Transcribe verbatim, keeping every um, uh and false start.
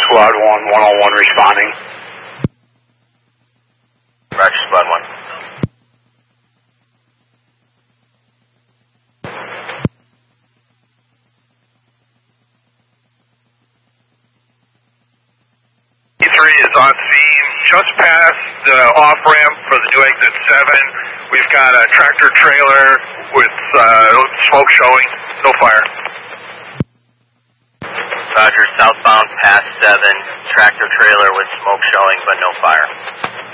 Squad one, one oh one responding. Roger, Squad one. E three is on scene, just past the off-ramp for the new exit seven. We've got a tractor trailer with uh, smoke showing, no fire. Roger, southbound past seven, tractor trailer with smoke showing but no fire.